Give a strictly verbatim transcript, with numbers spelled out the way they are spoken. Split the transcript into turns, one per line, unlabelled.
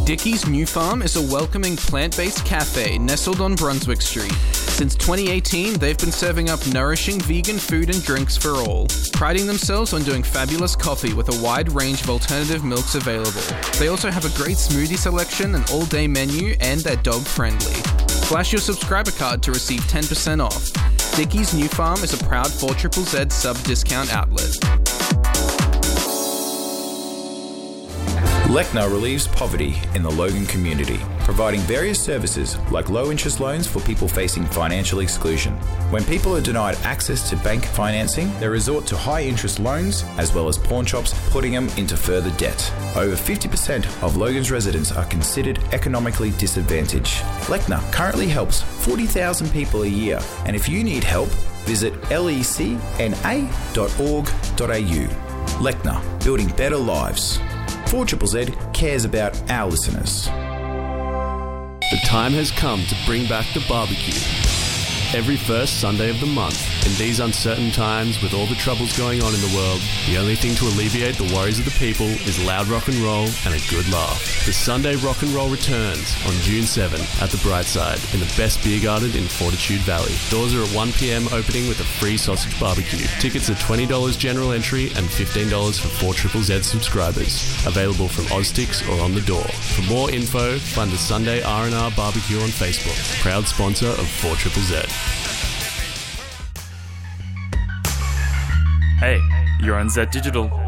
Dickie's New Farm is a welcoming plant-based cafe nestled on Brunswick Street. Since twenty eighteen, they've been serving up nourishing vegan food and drinks for all, priding themselves on doing fabulous coffee with a wide range of alternative milks available. They also have a great smoothie selection, an all-day menu, and they're dog-friendly. Flash your subscriber card to receive ten percent off. Dickie's New Farm is a proud four Z Z Z sub-discount outlet.
Lechner relieves poverty in the Logan community, providing various services like low-interest loans for people facing financial exclusion. When people are denied access to bank financing, they resort to high-interest loans as well as pawn shops, putting them into further debt. Over fifty percent of Logan's residents are considered economically disadvantaged. Lechner currently helps forty thousand people a year, and if you need help, visit lecna dot org dot a u. Lechner, building better lives. four Z Z Z cares about our listeners.
The time has come to bring back the barbecue. Every first Sunday of the month. In these uncertain times, with all the troubles going on in the world, the only thing to alleviate the worries of the people is loud rock and roll and a good laugh. The Sunday Rock and Roll returns on June seventh at the Brightside in the best beer garden in Fortitude Valley. Doors are at one p.m. opening with a free sausage barbecue. Tickets are twenty dollars general entry and fifteen dollars for four Z Z Z subscribers. Available from Oztix or on the door. For more info, find the Sunday R and R Barbecue on Facebook. Proud sponsor of four Z Z Z.
Hey, you're on Z Digital.